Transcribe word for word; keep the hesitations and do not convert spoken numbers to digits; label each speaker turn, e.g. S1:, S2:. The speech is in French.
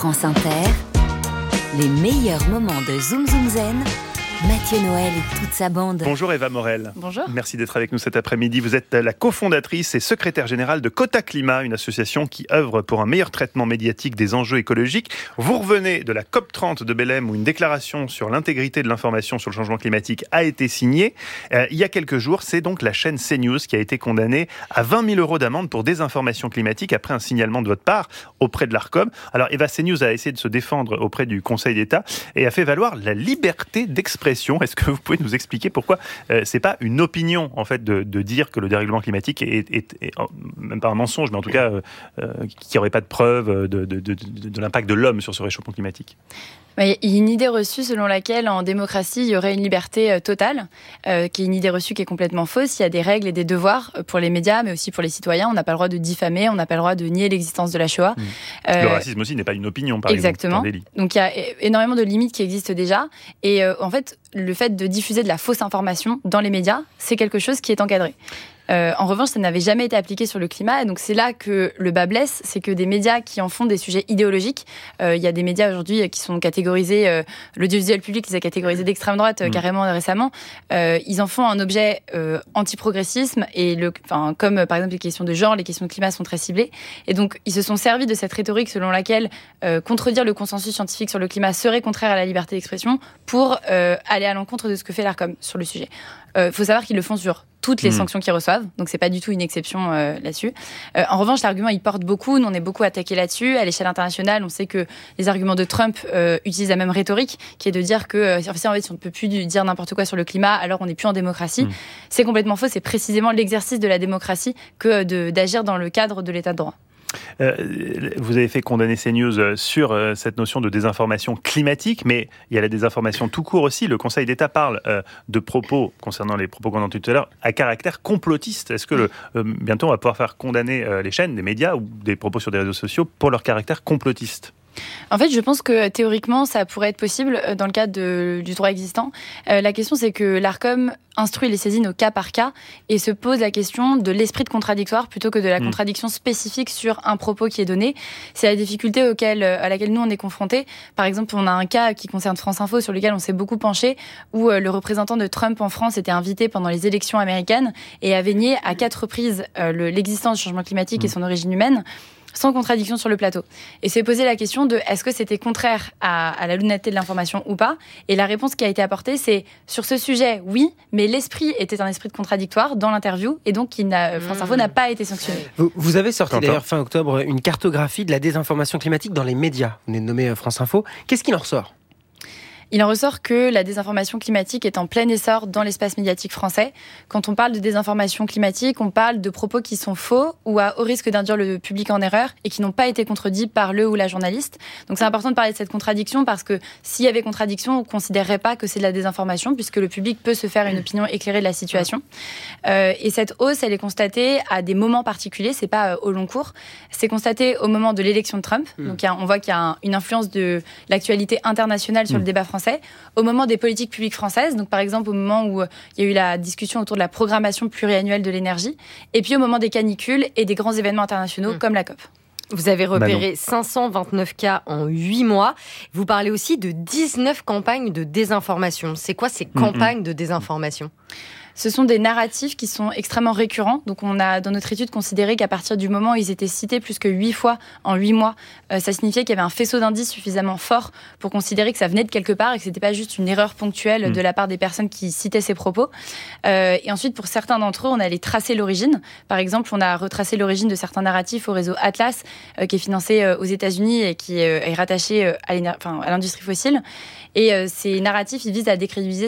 S1: France Inter, les meilleurs moments de Zoom Zoom Zen, Mathieu Noël et toute sa bande.
S2: Bonjour Eva Morel.
S3: Bonjour.
S2: Merci d'être avec nous cet après-midi. Vous êtes la cofondatrice et secrétaire générale de Cota Climat, une association qui œuvre pour un meilleur traitement médiatique des enjeux écologiques. Vous revenez de la COP trente de Belém où une déclaration sur l'intégrité de l'information sur le changement climatique a été signée. Euh, il y a quelques jours, c'est donc la chaîne CNews qui a été condamnée à vingt mille euros d'amende pour désinformation climatique après un signalement de votre part auprès de l'Arcom. Alors Eva, CNews a essayé de se défendre auprès du Conseil d'État et a fait valoir la liberté d'expression. Est-ce que vous pouvez nous expliquer pourquoi euh, c'est pas une opinion en fait de, de dire que le dérèglement climatique est, est, est, est même pas un mensonge, mais en tout cas euh, euh, qu'il n'y aurait pas de preuve de, de, de, de, de l'impact de l'homme sur ce réchauffement climatique?
S3: Il y a une idée reçue selon laquelle en démocratie il y aurait une liberté totale, euh, qui est une idée reçue qui est complètement fausse. Il y a des règles et des devoirs pour les médias, mais aussi pour les citoyens. On n'a pas le droit de diffamer, on n'a pas le droit de nier l'existence de la Shoah.
S2: Mmh.
S3: Euh,
S2: le racisme aussi n'est pas une opinion, par
S3: exactement.
S2: exemple. Exactement.
S3: Donc il y a énormément de limites qui existent déjà. Et euh, en fait, le fait de diffuser de la fausse information dans les médias, c'est quelque chose qui est encadré. Euh, en revanche, ça n'avait jamais été appliqué sur le climat. Et donc, c'est là que le bas blesse. C'est que des médias qui en font des sujets idéologiques, euh, il y a des médias aujourd'hui qui sont catégorisés, euh, l'audiovisuel public les a catégorisés d'extrême droite euh, mmh. carrément récemment. Euh, ils en font un objet euh, anti-progressisme. Et le, enfin, comme euh, par exemple les questions de genre, les questions de climat sont très ciblées. Et donc, ils se sont servis de cette rhétorique selon laquelle euh, contredire le consensus scientifique sur le climat serait contraire à la liberté d'expression pour euh, aller à l'encontre de ce que fait l'Arcom sur le sujet. Il euh, faut savoir qu'ils le font sur toutes les mmh. sanctions qu'ils reçoivent, donc c'est pas du tout une exception euh, là-dessus. Euh, en revanche, l'argument il porte beaucoup, nous on est beaucoup attaqués là-dessus. À l'échelle internationale, on sait que les arguments de Trump euh, utilisent la même rhétorique, qui est de dire que euh, en fait, si on ne peut plus dire n'importe quoi sur le climat, alors on n'est plus en démocratie. Mmh. C'est complètement faux, c'est précisément l'exercice de la démocratie que de, d'agir dans le cadre de l'état de droit.
S2: Euh, vous avez fait condamner CNews sur euh, cette notion de désinformation climatique, mais il y a la désinformation tout court aussi. Le Conseil d'État parle euh, de propos, concernant les propos qu'on a entendus tout à l'heure, à caractère complotiste. Est-ce que le, euh, bientôt on va pouvoir faire condamner euh, les chaînes, des médias ou des propos sur des réseaux sociaux pour leur caractère complotiste ?
S3: En fait, je pense que théoriquement, ça pourrait être possible dans le cadre de, du droit existant. Euh, la question, c'est que l'Arcom instruit les saisines au cas par cas et se pose la question de l'esprit de contradictoire plutôt que de la mmh. contradiction spécifique sur un propos qui est donné. C'est la difficulté auquel, à laquelle nous, on est confrontés. Par exemple, on a un cas qui concerne France Info sur lequel on s'est beaucoup penché, où le représentant de Trump en France était invité pendant les élections américaines et avait nié à quatre reprises euh, le, l'existence du changement climatique mmh. et son origine humaine, sans contradiction sur le plateau. Et c'est poser la question de est-ce que c'était contraire à, à la honnêteté de l'information ou pas. Et la réponse qui a été apportée, c'est sur ce sujet, oui, mais l'esprit était un esprit de contradictoire dans l'interview et donc il n'a, mmh. France Info n'a pas été sanctionné.
S4: Vous, vous avez sorti Quentin. D'ailleurs fin octobre une cartographie de la désinformation climatique dans les médias. Vous venez de nommer France Info. Qu'est-ce qu'il en ressort ?
S3: Il en ressort que la désinformation climatique est en plein essor dans l'espace médiatique français. Quand on parle de désinformation climatique, on parle de propos qui sont faux ou à haut risque d'induire le public en erreur et qui n'ont pas été contredits par le ou la journaliste. Donc c'est important de parler de cette contradiction parce que s'il y avait contradiction, on ne considérerait pas que c'est de la désinformation puisque le public peut se faire une opinion éclairée de la situation. Euh, et cette hausse, elle est constatée à des moments particuliers, c'est pas euh, au long cours. C'est constaté au moment de l'élection de Trump. Mmh. Donc y a, on voit qu'il y a un, une influence de l'actualité internationale sur mmh. le débat français. Au moment des politiques publiques françaises, donc par exemple au moment où il y a eu la discussion autour de la programmation pluriannuelle de l'énergie, et puis au moment des canicules et des grands événements internationaux mmh. comme la COP.
S5: Vous avez repéré
S2: Manon.
S5: cinq cent vingt-neuf cas en huit mois. Vous parlez aussi de dix-neuf campagnes de désinformation. C'est quoi ces campagnes mmh. de désinformation ?
S3: Ce sont des narratifs qui sont extrêmement récurrents. Donc, on a, dans notre étude, considéré qu'à partir du moment où ils étaient cités plus que huit fois en huit mois, euh, ça signifiait qu'il y avait un faisceau d'indices suffisamment fort pour considérer que ça venait de quelque part et que c'était pas juste une erreur ponctuelle mmh. de la part des personnes qui citaient ces propos. Euh, et ensuite, pour certains d'entre eux, on allait tracer l'origine. Par exemple, on a retracé l'origine de certains narratifs au réseau Atlas, euh, qui est financé euh, aux États-Unis et qui euh, est rattaché euh, à, enfin, à l'industrie fossile. Et euh, ces narratifs, ils visent à décrédibiliser